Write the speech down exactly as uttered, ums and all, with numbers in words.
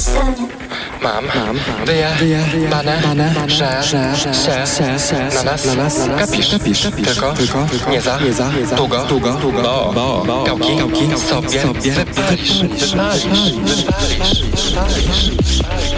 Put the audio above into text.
Mam, mam, wyje, bane, że, że, se, se, na nas, na nas, kapisz, kapisz, tylko, tylko, nie za, nie za, długo, długo, bo, bo, gałki, gałki, sobie, wypalisz, wypalisz, wypalisz, wypalisz, wypalisz.